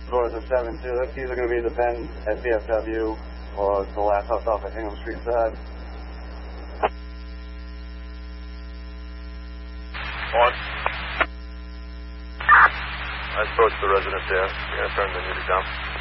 Scores of 7-2. That's either going to be the Penn at VFW or the last house off at Hingham Street side. On. I approached the resident there. We're going to turn the unit down.